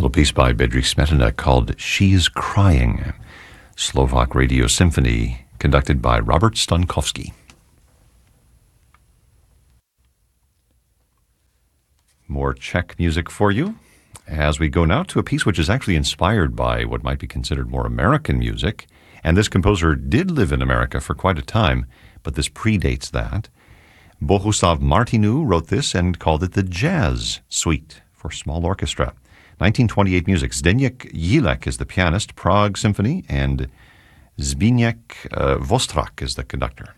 little piece by Bedřich Smetana called She's Crying, Slovak Radio Symphony, conducted by Robert Stankowski. More Czech music for you, as we go now to a piece which is actually inspired by what might be considered more American music. And this composer did live in America for quite a time, but this predates that. Bohuslav Martinu wrote this and called it the Jazz Suite for small orchestra. 1928 music. Zdeněk Jílek is the pianist, Prague Symphony, and Zbigněk Vostrak is the conductor.